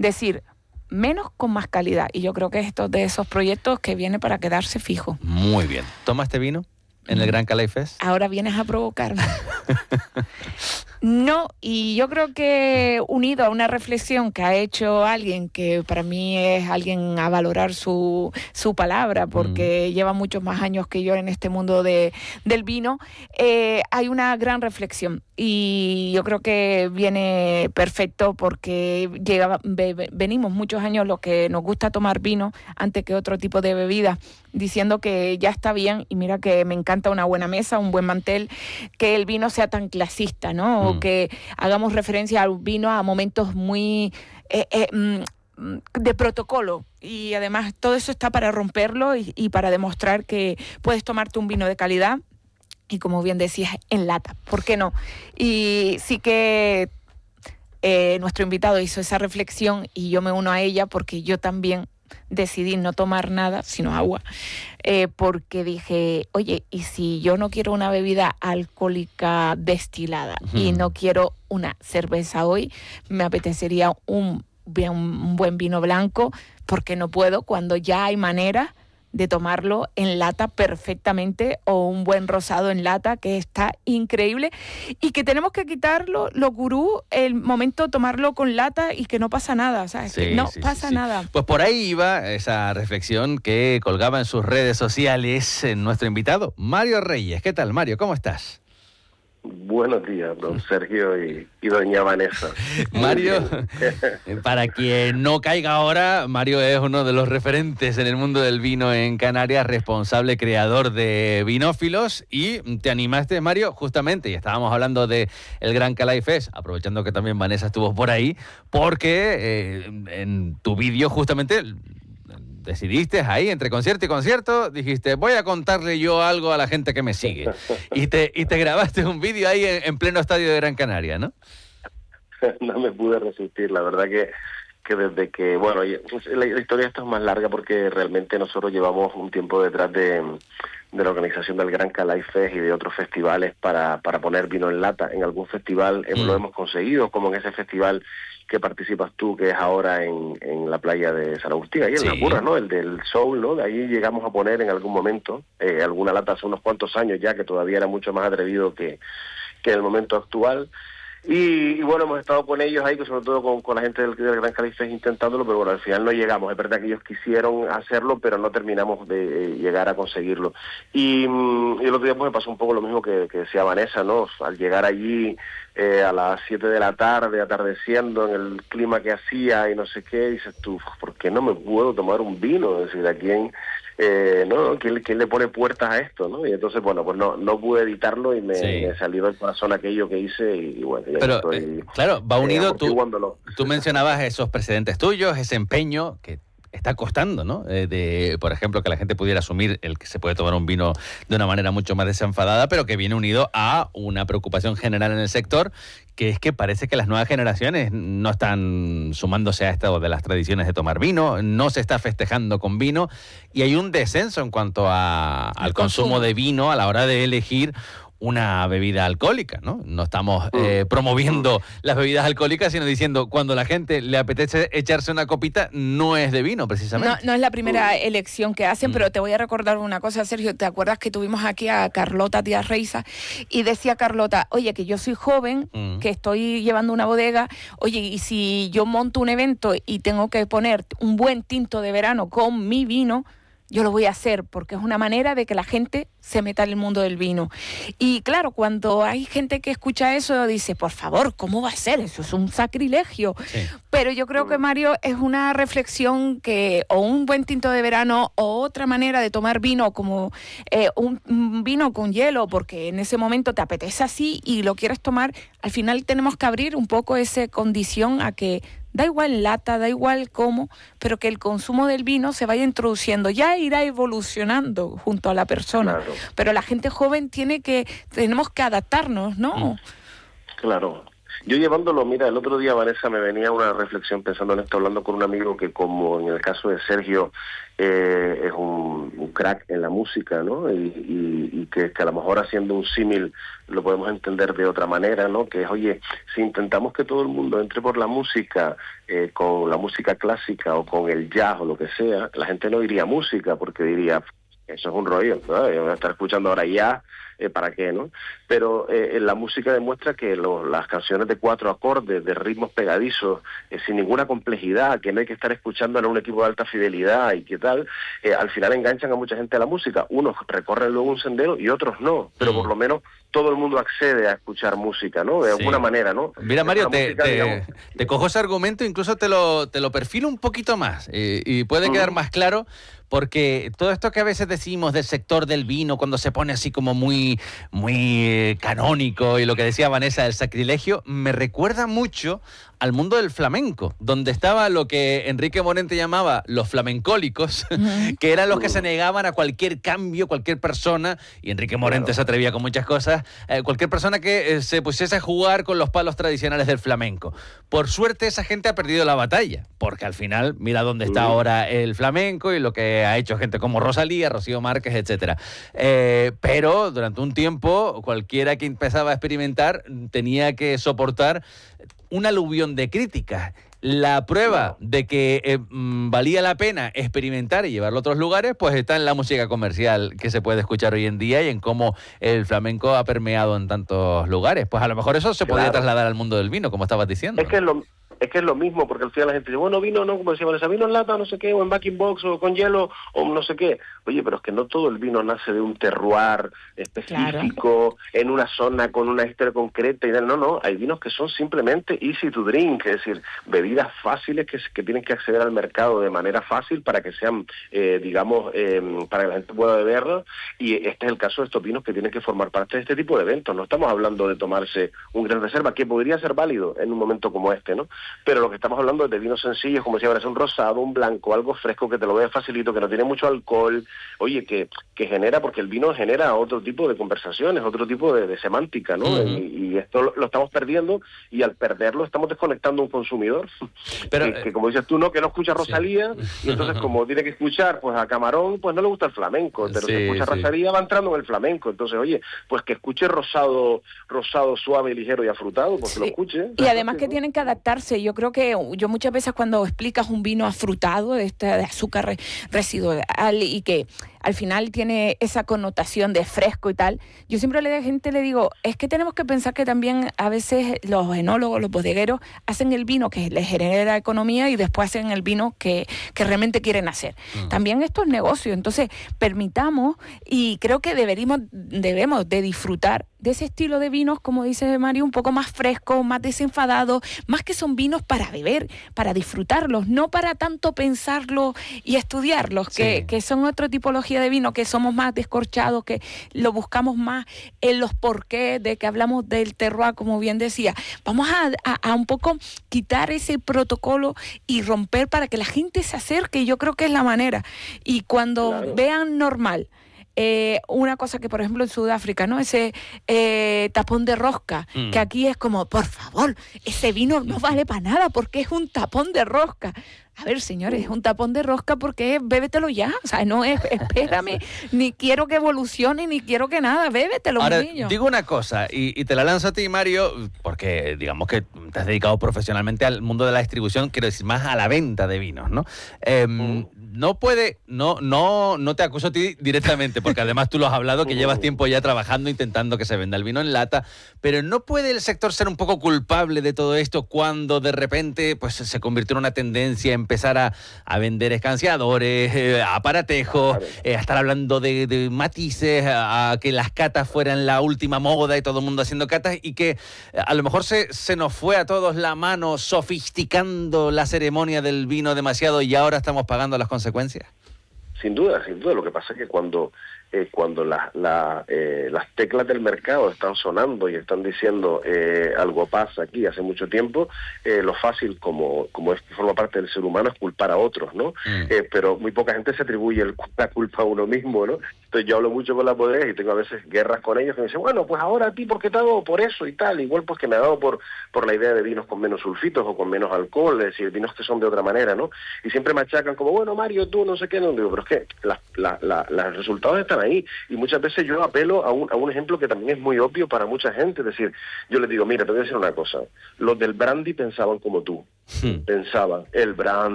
decir, menos con más calidad. Y yo creo que esto de esos proyectos que viene para quedarse fijo. Muy bien. ¿Toma este vino en el Gran Calais Fest? Ahora vienes a provocarme. No, y yo creo que unido a una reflexión que ha hecho alguien que para mí es alguien a valorar su palabra, porque lleva muchos más años que yo en este mundo del vino, hay una gran reflexión y yo creo que viene perfecto porque venimos muchos años los que nos gusta tomar vino antes que otro tipo de bebida, diciendo que ya está bien, y mira que me encanta una buena mesa, un buen mantel, que el vino sea tan clasista, ¿no? O que hagamos referencia al vino a momentos muy de protocolo, y además todo eso está para romperlo y para demostrar que puedes tomarte un vino de calidad y, como bien decías, en lata, ¿por qué no? Y sí que nuestro invitado hizo esa reflexión y yo me uno a ella, porque yo también decidí no tomar nada, sino agua, porque dije, oye, ¿y si yo no quiero una bebida alcohólica destilada y no quiero una cerveza hoy? Me apetecería un buen vino blanco, porque no puedo, cuando ya hay manera de tomarlo en lata perfectamente, o un buen rosado en lata, que está increíble, y que tenemos que quitarlo, los gurús, el momento de tomarlo con lata y que no pasa nada, ¿sabes? Sí, que no sí, pasa sí. nada. Pues por ahí iba esa reflexión que colgaba en sus redes sociales nuestro invitado, Mario Reyes. ¿Qué tal, Mario? ¿Cómo estás? Buenos días, don Sergio y doña Vanessa. Mario, para quien no caiga ahora, Mario es uno de los referentes en el mundo del vino en Canarias, responsable, creador de Vinófilos, y te animaste, Mario, justamente, y estábamos hablando de el Gran Calais Fest, aprovechando que también Vanessa estuvo por ahí, porque en tu vídeo justamente decidiste ahí, entre concierto y concierto, dijiste, voy a contarle yo algo a la gente que me sigue. Y te grabaste un vídeo ahí en pleno estadio de Gran Canaria, ¿no? No me pude resistir, la verdad que desde que, bueno, la historia esta es más larga, porque realmente nosotros llevamos un tiempo detrás de la organización del Gran Calais Fest y de otros festivales para poner vino en lata. En algún festival lo hemos conseguido, como en ese festival que participas tú, que es ahora en la playa de San Agustín, ahí en Las Burras, ¿no? El del Soul, ¿no? De ahí llegamos a poner en algún momento alguna lata hace unos cuantos años ya, que todavía era mucho más atrevido que en el momento actual. Y bueno, hemos estado con ellos ahí, sobre todo con la gente del Gran Calais Fest, intentándolo, pero bueno, al final no llegamos. Es verdad que ellos quisieron hacerlo, pero no terminamos de llegar a conseguirlo. Y el otro día pues me pasó un poco lo mismo que decía Vanessa, ¿no? Al llegar allí a las 7 de la tarde, atardeciendo, en el clima que hacía y no sé qué, dices tú, ¿por qué no me puedo tomar un vino? Es decir, ¿a quién ¿quién le pone puertas a esto, ¿no? Y entonces, bueno, pues no pude evitarlo y me salió del corazón aquello que hice y bueno, ya pero, estoy... claro, va unido, tú tú mencionabas esos precedentes tuyos, ese empeño que está costando, ¿no? Por ejemplo, que la gente pudiera asumir el que se puede tomar un vino de una manera mucho más desenfadada, pero que viene unido a una preocupación general en el sector, que es que parece que las nuevas generaciones no están sumándose a esto de las tradiciones de tomar vino, no se está festejando con vino, y hay un descenso en cuanto al consumo de vino a la hora de elegir una bebida alcohólica, ¿no? No estamos promoviendo las bebidas alcohólicas, sino diciendo, cuando la gente le apetece echarse una copita, no es de vino, precisamente. No es la primera elección que hacen, pero te voy a recordar una cosa, Sergio. ¿Te acuerdas que tuvimos aquí a Carlota Díaz Reiza? Y decía Carlota, oye, que yo soy joven, que estoy llevando una bodega, oye, y si yo monto un evento y tengo que poner un buen tinto de verano con mi vino, yo lo voy a hacer, porque es una manera de que la gente se meta en el mundo del vino. Y claro, cuando hay gente que escucha eso, dice, por favor, ¿cómo va a ser? Eso es un sacrilegio. Sí. Pero yo creo que, Mario, es una reflexión que, o un buen tinto de verano, o otra manera de tomar vino, como un vino con hielo, porque en ese momento te apetece así y lo quieres tomar, al final tenemos que abrir un poco esa condición a que da igual lata, da igual cómo, pero que el consumo del vino se vaya introduciendo, ya irá evolucionando junto a la persona. Claro. Pero la gente joven tenemos que adaptarnos, ¿no? Claro. Yo llevándolo, mira, el otro día, Vanessa, me venía una reflexión pensando en esto, hablando con un amigo que, como en el caso de Sergio, es un crack en la música, ¿no? Y que a lo mejor haciendo un símil lo podemos entender de otra manera, ¿no? Que es, oye, si intentamos que todo el mundo entre por la música, con la música clásica o con el jazz o lo que sea, la gente no diría música porque diría, eso es un rollo, ¿no? Yo voy a estar escuchando ahora jazz, ¿para qué, no? Pero la música demuestra que las canciones de 4 acordes, de ritmos pegadizos, sin ninguna complejidad, que no hay que estar escuchando a un equipo de alta fidelidad y qué tal, al final enganchan a mucha gente a la música. Unos recorren luego un sendero y otros no, pero por lo menos todo el mundo accede a escuchar música, ¿no? De alguna manera, ¿no? Mira, Mario, te cojo ese argumento, incluso te lo perfilo un poquito más y puede quedar más claro, porque todo esto que a veces decimos del sector del vino, cuando se pone así como muy canónico, y lo que decía Vanessa del sacrilegio, me recuerda mucho al mundo del flamenco, donde estaba lo que Enrique Morente llamaba los flamencólicos, que eran los que se negaban a cualquier cambio, cualquier persona, y Enrique Morente se atrevía con muchas cosas, cualquier persona que se pusiese a jugar con los palos tradicionales del flamenco. Por suerte esa gente ha perdido la batalla, porque al final mira dónde está ahora el flamenco y lo que ha hecho gente como Rosalía, Rocío Márquez, etcétera. Pero durante un tiempo cualquiera que empezaba a experimentar tenía que soportar un aluvión de críticas. La prueba de que valía la pena experimentar y llevarlo a otros lugares, pues está en la música comercial que se puede escuchar hoy en día y en cómo el flamenco ha permeado en tantos lugares. Pues a lo mejor eso se podría trasladar al mundo del vino, como estabas diciendo. Es que es lo mismo, porque al final la gente dice, bueno, vino, no, como decía Vanessa, vino en lata, no sé qué, o en backing box, o con hielo, o no sé qué. Oye, pero es que no todo el vino nace de un terroir específico, en una zona con una historia concreta. No, hay vinos que son simplemente easy to drink, es decir, bebidas fáciles que tienen que acceder al mercado de manera fácil para que sean, para que la gente pueda beberlo. Y este es el caso de estos vinos que tienen que formar parte de este tipo de eventos. No estamos hablando de tomarse un gran reserva, que podría ser válido en un momento como este, ¿no? Pero lo que estamos hablando es de vinos sencillos, como si fuera un rosado, un blanco, algo fresco, que te lo veas facilito, que no tiene mucho alcohol, oye, que genera, porque el vino genera otro tipo de conversaciones, otro tipo de semántica, ¿no? Y esto lo estamos perdiendo, y al perderlo estamos desconectando a un consumidor, pero, que como dices tú, que no escucha Rosalía, y entonces como tiene que escuchar pues a Camarón, pues no le gusta el flamenco, pero si escucha Rosalía va entrando en el flamenco. Entonces, oye, pues que escuche rosado suave, ligero y afrutado, pues que lo escuche. Y además que tienen que adaptarse. Yo creo que yo muchas veces cuando explicas un vino afrutado, de azúcar residual, y que al final tiene esa connotación de fresco y tal, yo siempre a la gente le digo, es que tenemos que pensar que también a veces los enólogos, los bodegueros, hacen el vino que les genera economía y después hacen el vino que realmente quieren hacer. También esto es negocio, entonces permitamos, y creo que debemos de disfrutar de ese estilo de vinos, como dice Mario, un poco más fresco, más desenfadado, más que son vinos para beber, para disfrutarlos, no para tanto pensarlos y estudiarlos, que son otra tipología de vino, que somos más descorchados, que lo buscamos más en los porqués, de que hablamos del terroir, como bien decía. Vamos a un poco quitar ese protocolo y romper para que la gente se acerque, y yo creo que es la manera. Y cuando vean normal una cosa que, por ejemplo, en Sudáfrica, ¿no? Ese tapón de rosca, que aquí es como, por favor, ese vino no vale para nada porque es un tapón de rosca. A ver, señores, es un tapón de rosca porque bébetelo ya. O sea, no es, espérame, ni quiero que evolucione, ni quiero que nada, bébetelo, Ahora, niño. Digo una cosa, y te la lanzo a ti, Mario, porque digamos que te has dedicado profesionalmente al mundo de la distribución, quiero decir, más a la venta de vinos, ¿no? No te acuso a ti directamente, porque además tú lo has hablado, que llevas tiempo ya trabajando, intentando que se venda el vino en lata, pero ¿no puede el sector ser un poco culpable de todo esto cuando de repente pues se convirtió en una tendencia empezar a vender escanciadores, aparatejos, a estar hablando de matices, a que las catas fueran la última moda y todo el mundo haciendo catas, y que a lo mejor se nos fue a todos la mano sofisticando la ceremonia del vino demasiado y ahora estamos pagando las consecuencias? Sin duda. Lo que pasa es que cuando cuando las teclas del mercado están sonando y están diciendo algo pasa aquí hace mucho tiempo, lo fácil, como es que forma parte del ser humano, es culpar a otros, ¿no? Pero muy poca gente se atribuye la culpa a uno mismo, ¿no? Entonces yo hablo mucho con las bodegas y tengo a veces guerras con ellos que me dicen, bueno, pues ahora a ti, ¿por qué te ha dado por eso y tal? Igual pues que me ha dado por la idea de vinos con menos sulfitos o con menos alcohol, es decir, vinos que son de otra manera, ¿no? Y siempre machacan como, bueno, Mario, tú no sé qué, no digo, pero es que los resultados están ahí. Y muchas veces yo apelo a un ejemplo que también es muy obvio para mucha gente, es decir, yo les digo, mira, te voy a decir una cosa, los del brandy pensaban como tú, pensaban, el brandy